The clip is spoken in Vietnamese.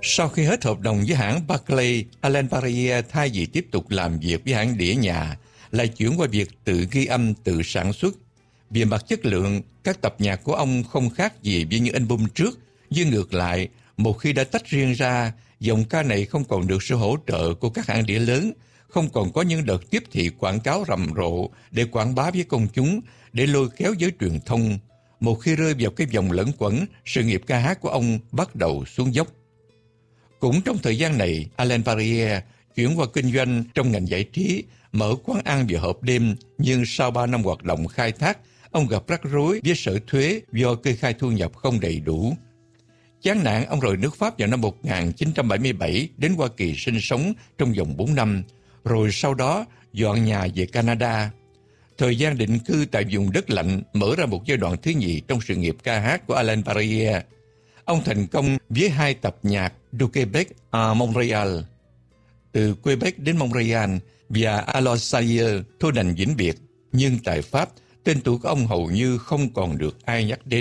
Sau khi hết hợp đồng với hãng Barclay, Alain Barrière thay vì tiếp tục làm việc với hãng đĩa nhà, lại chuyển qua việc tự ghi âm, tự sản xuất. Về mặt chất lượng, các tập nhạc của ông không khác gì với những album trước, nhưng ngược lại, một khi đã tách riêng ra, dòng ca này không còn được sự hỗ trợ của các hãng đĩa lớn, không còn có những đợt tiếp thị quảng cáo rầm rộ để quảng bá với công chúng, để lôi kéo giới truyền thông. Một khi rơi vào cái vòng lẩn quẩn, sự nghiệp ca hát của ông bắt đầu xuống dốc. Cũng trong thời gian này, Alain Barrière chuyển qua kinh doanh trong ngành giải trí, mở quán ăn và hộp đêm, nhưng sau 3 năm hoạt động khai thác, ông gặp rắc rối với sở thuế do kê khai thu nhập không đầy đủ. Chán nản, ông rời nước Pháp vào năm 1977 đến Hoa Kỳ sinh sống trong vòng 4 năm, rồi sau đó dọn nhà về Canada. Thời gian định cư tại vùng đất lạnh mở ra một giai đoạn thứ nhì trong sự nghiệp ca hát của Alain Barrière. Ông thành công với 2 tập nhạc Du Québec à Montréal, từ Quebec đến Montréal, và Alors Sayer, Thôi đành vĩnh biệt. Nhưng tại Pháp, tên tuổi của ông hầu như không còn được ai nhắc đến.